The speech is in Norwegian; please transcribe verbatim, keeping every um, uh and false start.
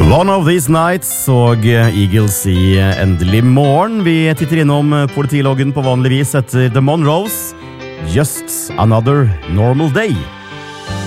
One of these nights så Eagles i Endelig morgen. Vi titter innom politiloggen på vanlig vis etter The Monroes. Just another normal day.